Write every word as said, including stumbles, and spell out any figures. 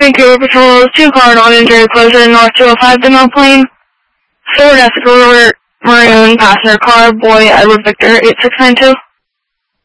Vancouver Patrol, two car non-injured, closer north two oh five demo plane. Ford Escort, maroon, passenger car, boy, Edward Victor, eight six nine two.